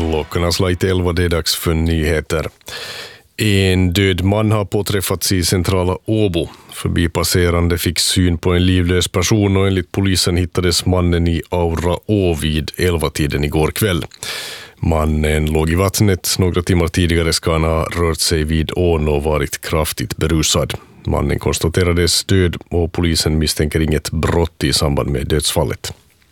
Klockan har slagit 11, det är dags för nyheter. En död man har påträffats i centrala Åbo. Förbipasserande fick syn på en livlös person och enligt polisen hittades mannen i Aura Å vid 11-tiden igår kväll. Mannen låg i vattnet. Några timmar tidigare ska han ha rört sig vid ån och varit kraftigt berusad. Mannen konstaterades död och polisen misstänker inget brott i samband med dödsfallet.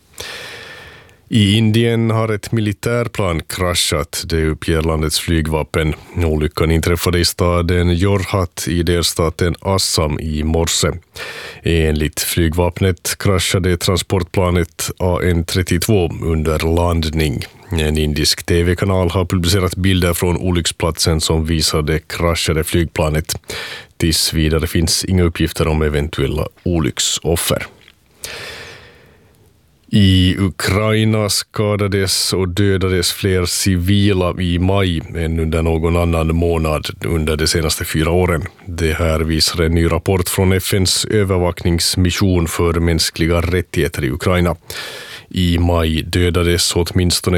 I Indien har ett militärplan kraschat, det uppger landets flygvapen. Olyckan inträffade i staden Jorhat i delstaten Assam i morse. Enligt flygvapnet kraschade transportplanet AN-32 under landning. En indisk tv-kanal har publicerat bilder från olycksplatsen som visar det kraschade flygplanet. Tills vidare finns inga uppgifter om eventuella olycksoffer. I Ukraina skadades och dödades fler civila i maj än under någon annan månad under de senaste 4 åren. Det här visar en ny rapport från FNs övervakningsmission för mänskliga rättigheter i Ukraina. I maj dödades åtminstone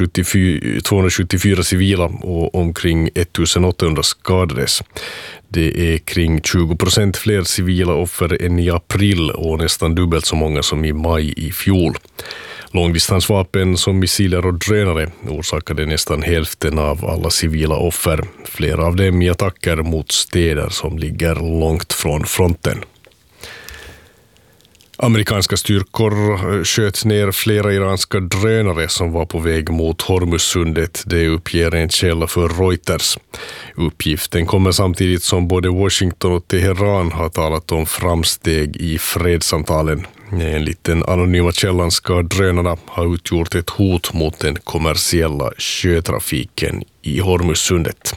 274 civila och omkring 1800 skadades. Det är kring 20% fler civila offer än i april och nästan dubbelt så många som i maj i fjol. Långdistansvapen som missiler och drönare orsakade nästan hälften av alla civila offer. Flera av dem i attacker mot städer som ligger långt från fronten. Amerikanska styrkor sköt ner flera iranska drönare som var på väg mot Hormuzsundet, det uppger en källa för Reuters. Uppgiften kommer samtidigt som både Washington och Teheran har talat om framsteg i fredssamtalen. Enligt den anonyma källan ska drönarna ha utgjort ett hot mot den kommersiella sjötrafiken i Hormuzsundet.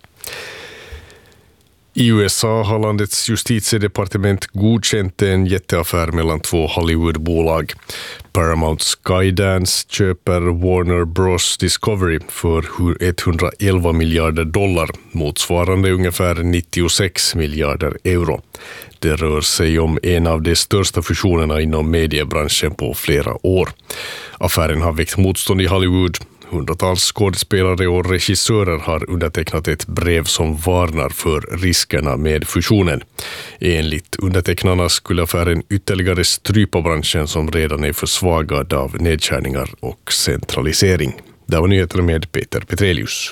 I USA har landets justitiedepartement godkänt en jätteaffär mellan 2 Hollywoodbolag. Paramount Skydance köper Warner Bros Discovery för $111 miljarder, motsvarande ungefär 96 miljarder euro. Det rör sig om en av de största fusionerna inom mediebranschen på flera år. Affären har väckt motstånd i Hollywood. Hundratals skådespelare och regissörer har undertecknat ett brev som varnar för riskerna med fusionen. Enligt undertecknarna skulle affären ytterligare strypa branschen som redan är försvagad av nedskärningar och centralisering. Det var nyheter med Peter Petrelius.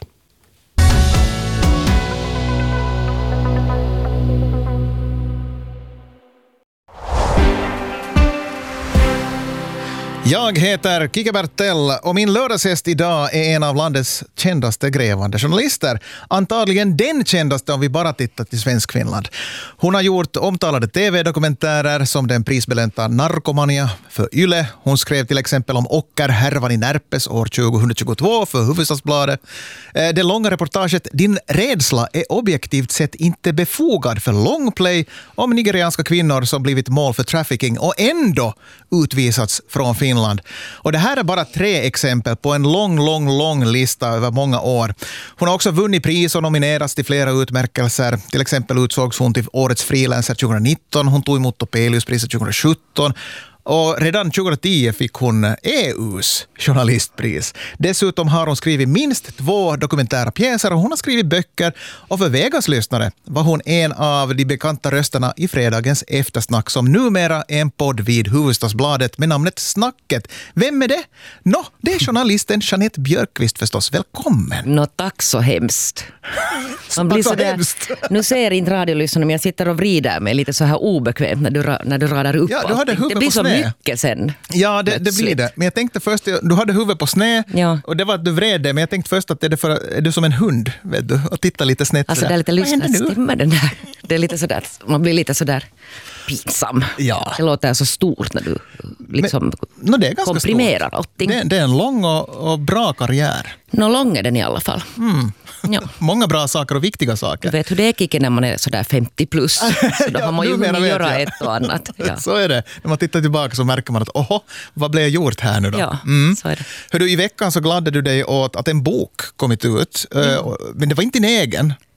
Jag heter Kike Bertell och min lördagsgäst idag är en av landets kändaste grävande journalister. Antagligen den kändaste om vi bara tittar till Svenskfinland. Hon har gjort omtalade tv-dokumentärer som den prisbelönta Narkomania för Yle. Hon skrev till exempel om ockerhärvan i Närpes år 2022 för Hufvudstadsbladet. Det långa reportaget Din rädsla är objektivt sett inte befogad för Longplay om nigerianska kvinnor som blivit mål för trafficking och ändå utvisats från Finland. Och det här är bara 3 exempel på en lång lista över många år. Hon har också vunnit pris och nominerats till flera utmärkelser. Till exempel utsågs hon till Årets frilanser 2019. Hon tog emot Topeliuspriset 2017. Och redan 2010 fick hon EUs journalistpris. Dessutom har hon skrivit minst 2 dokumentära pjäser och hon har skrivit böcker. Och för Vegas-lyssnare var hon en av de bekanta rösterna i fredagens eftersnack som numera är en podd vid Hufvudstadsbladet med namnet Snacket. Vem är det? Det är journalisten Jeanette Björkqvist förstås. Välkommen. Tack så hemskt. Man blir så där, nu ser inte radiolyssnarna men jag sitter och vrider mig lite så här obekvämt när du radar upp. Ja, du hade det blir så mycket sen. Ja, det blir det. Men jag tänkte först, du hade huvudet på snä och det var att du vred det. Men jag tänkte först att det är du som en hund, vet du, och tittar lite snett. Alltså det är lite lyssnarstämma den där. Det är lite sådär, man blir lite sådär pinsam. Ja. Det låter så stort när du liksom det är komprimerar stort. allting. Det är en lång och bra karriär. Lång är den i alla fall. Ja. Många bra saker och viktiga saker. Du vet hur det är, Kike, när man är sådär 50 plus. Så då har man ju hunnit göra ett och annat. Ja. Så är det. När man tittar tillbaka så märker man att vad blev gjort här nu då? Ja, så är det. Hör du, i veckan så gladde du dig åt att en bok kommit ut. Men det var inte din egen.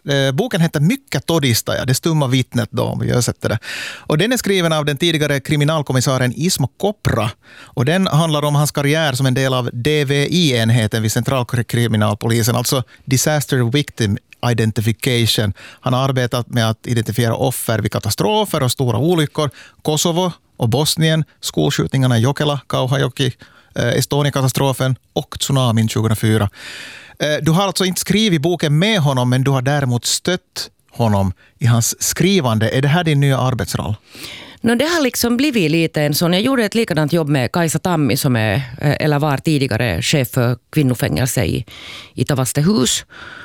Boken heter Mycket todistaja, det stumma vittnet då, om vi översätter det. Och den är skriven av den tidigare kriminalkommissaren Ismo Kopra. Och den handlar om hans karriär som en del av DVI-enheten vid centralkriminalpolisen, alltså Disaster Victim Identification. Han har arbetat med att identifiera offer vid katastrofer och stora olyckor. Kosovo och Bosnien, skolskjutningarna i Jokela, Kauhajoki, Estonia-katastrofen och tsunamin 2004. Du har alltså inte skrivit boken med honom, men du har däremot stött honom i hans skrivande. Är det här din nya arbetsroll? Det har liksom blivit lite en sån. Jag gjorde ett likadant jobb med Kajsa Tammi som är, eller var tidigare chef för kvinnofängelse i Tavastehus.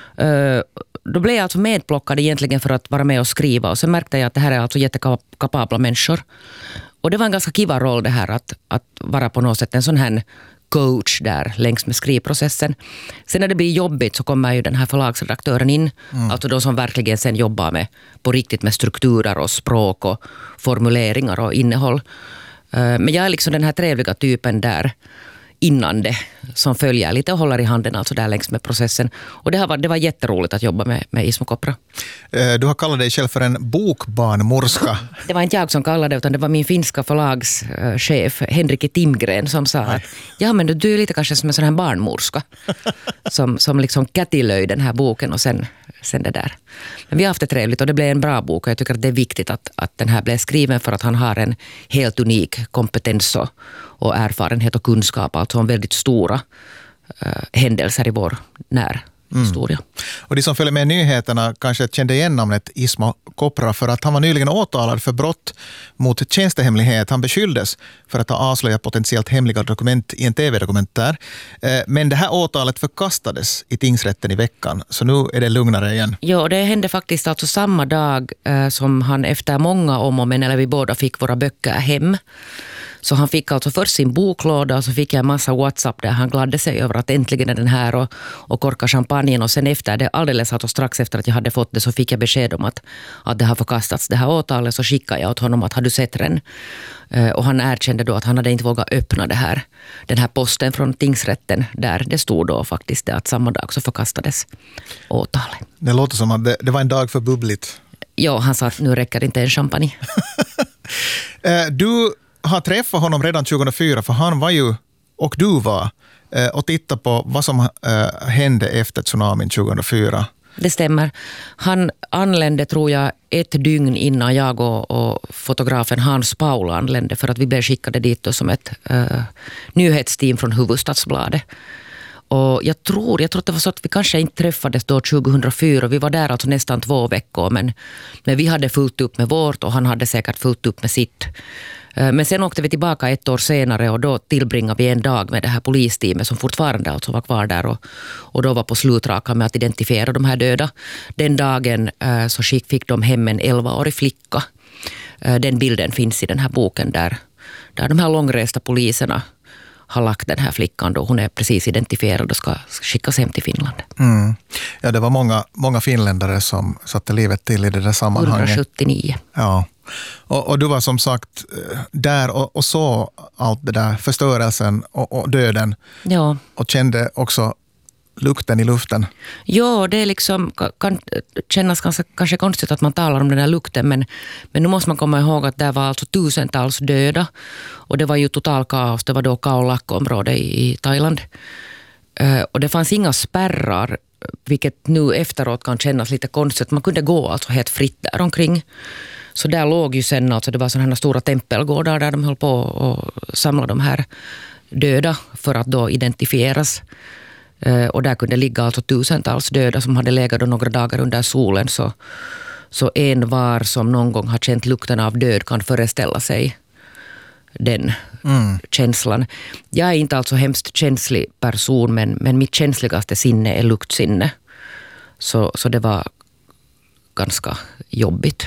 Då blev jag alltså medplockad egentligen för att vara med och skriva. Och sen märkte jag att det här är alltså jättekapabla människor. Och det var en ganska kiva roll det här att vara på något sätt en sån här coach där längs med skrivprocessen. Sen när det blir jobbigt så kommer ju den här förlagsredaktören in. Alltså de som verkligen sen jobbar med på riktigt med strukturer och språk och formuleringar och innehåll. Men jag är liksom den här trevliga typen där innan det som följer lite och håller i handen alltså där längs med processen. Och det var jätteroligt att jobba med Ismo Kopra. Du har kallat dig själv för en bokbarnmorska. Det var inte jag som kallade det, utan det var min finska förlagschef Henrik Timgren som sa att ja, men du är lite kanske som en sån här barnmorska som liksom kättilöj den här boken och sen det där. Men vi har haft det trevligt och det blev en bra bok och jag tycker att det är viktigt att den här blev skriven för att han har en helt unik kompetens och erfarenhet och kunskap, alltså om väldigt stora händelser i vår närhistoria. Och de som följer med nyheterna kanske kände igen namnet Ismo Kopra för att han var nyligen åtalad för brott mot tjänstehemlighet. Han beskylldes för att ha avslöjat potentiellt hemliga dokument i en tv-dokumentär. Men det här åtalet förkastades i tingsrätten i veckan, så nu är det lugnare igen. Ja, det hände faktiskt alltså samma dag som han efter många om och men, eller vi båda fick våra böcker hem. Så han fick alltså först sin boklåda och så fick jag en massa WhatsApp där han gladde sig över att äntligen är den här och korka champagnen. Och sen efter det, alldeles alltså strax efter att jag hade fått det så fick jag besked om att det har förkastats det här åtalet. Så skickade jag åt honom att har du sett den? Och han erkände då att han hade inte vågat öppna den här posten från tingsrätten där det stod då faktiskt att samma dag så förkastades åtalet. Det låter som att det var en dag för bubbligt. Ja, han sa att nu räcker inte en champagne. Du har träffat honom redan 2004 för han var ju, och du var, och tittade på vad som hände efter tsunamin 2004. Det stämmer. Han anlände tror jag ett dygn innan jag och fotografen Hans Paul anlände för att vi blev skickade dit som ett nyhetsteam från Hufvudstadsbladet. Och jag tror att det var så att vi kanske inte träffades då 2004. Vi var där alltså nästan 2 veckor men vi hade fullt upp med vårt och han hade säkert fullt upp med sitt. Men sen åkte vi tillbaka 1 år senare och då tillbringade vi en dag med det här polisteamet som fortfarande alltså var kvar där och då var på slutrakan med att identifiera de här döda. Den dagen så fick de hem en 11-årig flicka. Den bilden finns i den här boken där de här långresta poliserna har lagt den här flickan då. Hon är precis identifierad och ska skickas hem till Finland. Ja, det var många finländare som satte livet till i det där sammanhanget. 179. Ja. Och du var som sagt där och såg allt det där, förstörelsen och döden. Ja. Och kände också lukten i luften. Ja, det är liksom, kan kännas kanske konstigt att man talar om den här lukten, men nu måste man komma ihåg att det var alltså tusentals döda och det var ju total kaos. Det var då Khao Lak-område i Thailand. Och det fanns inga spärrar, vilket nu efteråt kan kännas lite konstigt. Man kunde gå alltså helt fritt där omkring. Så där låg ju sen, alltså det var sådana här stora tempelgårdar där de höll på och samla de här döda för att då identifieras. Och där kunde ligga alltså tusentals döda som hade legat då några dagar under solen. Så en var som någon gång har känt lukten av död kan föreställa sig den känslan. Jag är inte alltså hemskt känslig person, men mitt känsligaste sinne är luktsinne. Så det var ganska jobbigt.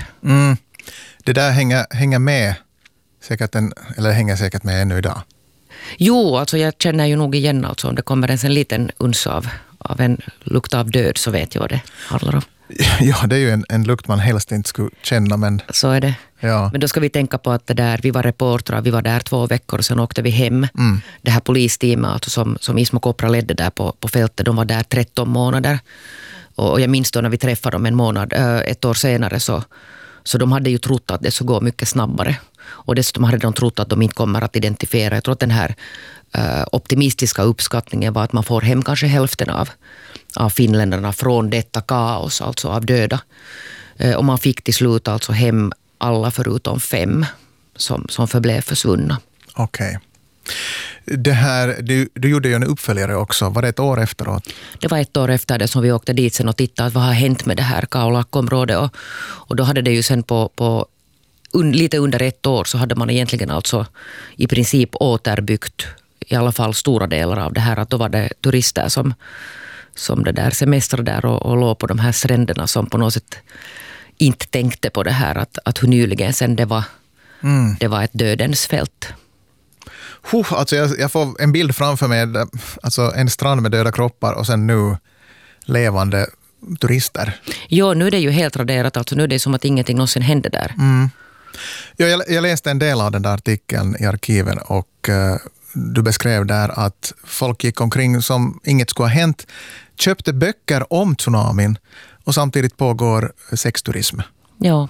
Det där hänger med säkert hänger säkert med ännu idag. Jo, alltså jag känner ju nog igen alltså om det kommer en liten uns av en lukt av död så vet jag vad det handlar om. Ja, det är ju en lukt man helst inte skulle känna. Men så är det. Ja. Men då ska vi tänka på att det där, vi var reportrar, vi var där 2 veckor och sen åkte vi hem. Det här polisteamet alltså som Ismo Kopra ledde där på fältet, de var där 13 månader. Och jag minns då när vi träffade dem en månad, ett år senare, så de hade ju trott att det skulle gå mycket snabbare. Och dessutom hade de trott att de inte kommer att identifiera. Jag tror att den här optimistiska uppskattningen var att man får hem kanske hälften av finländarna från detta kaos, alltså av döda. Och man fick till slut alltså hem alla förutom 5 som förblev försvunna. Okej. Det här, du gjorde ju en uppföljare också. Var det ett år efteråt? Det var ett år efter det som vi åkte dit sen och tittade vad har hänt med det här Kaulak-området. Och då hade det ju sen på lite under ett år så hade man egentligen alltså i princip återbyggt i alla fall stora delar av det här. Att då var det turister som det där semester där och låg på de här stränderna som på något sätt inte tänkte på det här att hur nyligen sen det var ett dödens fält. Alltså jag får en bild framför mig, alltså en strand med döda kroppar och sen nu levande turister. Ja, nu är det ju helt raderat, alltså nu är det som att ingenting någonsin hände där. Ja, jag läste en del av den där artikeln i arkiven och du beskrev där att folk gick omkring som inget skulle ha hänt, köpte böcker om tsunamin och samtidigt pågår sexturism. Ja.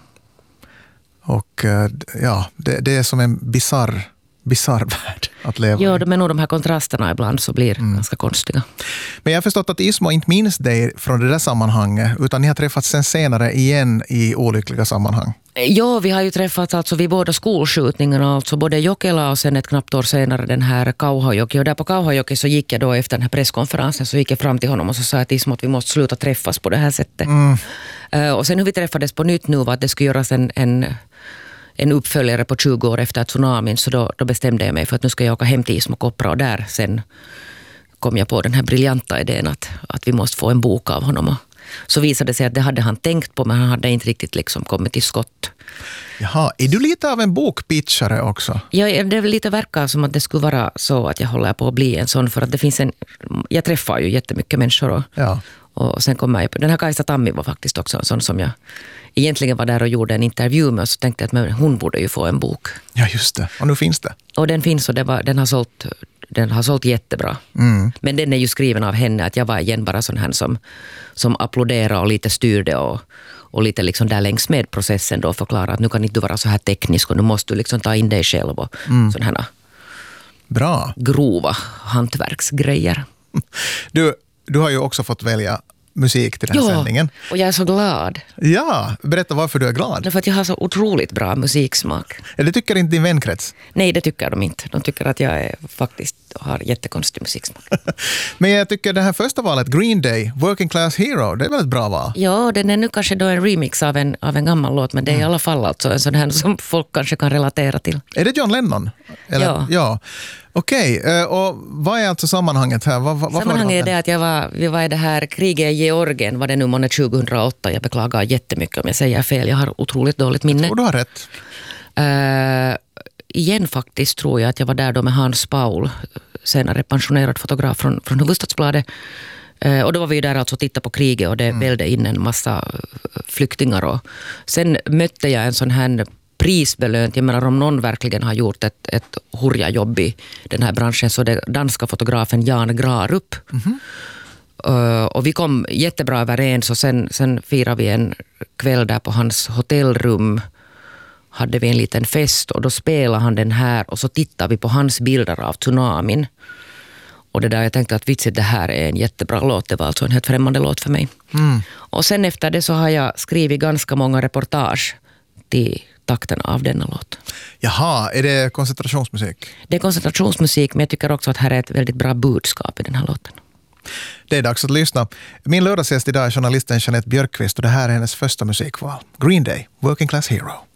Och ja, det är som en bizarr värld att leva i. Ja, men nog de här kontrasterna ibland så blir ganska konstiga. Men jag har förstått att Ismo inte minns dig från det där sammanhanget, utan ni har träffats sen senare igen i olyckliga sammanhang. Ja, vi har ju träffats alltså vid båda skolskjutningarna, alltså både Jokela och sen ett knappt år senare den här Kauhajoki. Och där på Kauhajoki så gick jag då efter den här presskonferensen så gick jag fram till honom och så sa att Ismo att vi måste sluta träffas på det här sättet. Och sen hur vi träffades på nytt nu var att det skulle göras en uppföljare på 20 år efter tsunamin, så då bestämde jag mig för att nu ska jag åka hem till Ismo Kopra och där sen kom jag på den här briljanta idén att vi måste få en bok av honom. Och så visade det sig att det hade han tänkt på, men han hade inte riktigt liksom kommit till skott. Jaha, är du lite av en bokpitchare också? Ja, det lite verkar som att det skulle vara så att jag håller på att bli en sån, för att det finns jag träffar ju jättemycket människor och sen kommer jag på, den här Kajsa Tammi var faktiskt också en sån som jag egentligen var där och gjorde en intervju med, och så tänkte jag att hon borde ju få en bok. Ja, just det. Och nu finns det. Och den finns och den har sålt jättebra. Men den är ju skriven av henne, att jag var igen bara sån här som applåderade och lite styrde och lite liksom där längs med processen då förklara att nu kan inte du vara så här teknisk och nu måste du liksom ta in dig själv och sån här bra grova hantverksgrejer. Du har ju också fått välja musik till den här sändningen. Och jag är så glad. Ja, berätta varför du är glad. Därför att jag har så otroligt bra musiksmak. Det tycker inte din vänkrets? Nej, det tycker de inte. De tycker att jag faktiskt har jättekonstig musiksmak. Men jag tycker det här första valet, Green Day, Working Class Hero, det är väl ett bra val? Ja, den är nu kanske då en remix av en gammal låt, men det är i alla fall alltså en sån här som folk kanske kan relatera till. Är det John Lennon? Eller? Ja. Okej, och vad är alltså sammanhanget här? Sammanhanget är det att vi var i det här kriget i Georgien, var det nu månne 2008. Jag beklagar jättemycket om jag säger fel. Jag har otroligt dåligt minne. Jag tror du har rätt. Igen faktiskt tror jag att jag var där då med Hans Paul, senare pensionerad fotograf från Hufvudstadsbladet. Och då var vi där alltså och tittade på kriget och det välde in en massa flyktingar. Och sen mötte jag en sån här prisbelönt. Jag menar, om någon verkligen har gjort ett hurjajobb i den här branschen så är det danska fotografen Jan Grarup. Och vi kom jättebra överens och sen firade vi en kväll där på hans hotellrum. Hade vi en liten fest och då spelade han den här och så tittade vi på hans bilder av tsunamin. Och det där, jag tänkte att det här är en jättebra låt. Det var alltså en helt främmande låt för mig. Och sen efter det så har jag skrivit ganska många reportage till takten av denna låt. Jaha, är det koncentrationsmusik? Det är koncentrationsmusik, men jag tycker också att här är ett väldigt bra budskap i den här låten. Det är dags att lyssna. Min lördagsgäst idag är journalisten Jeanette Björkqvist och det här är hennes första musikval. Green Day, Working Class Hero.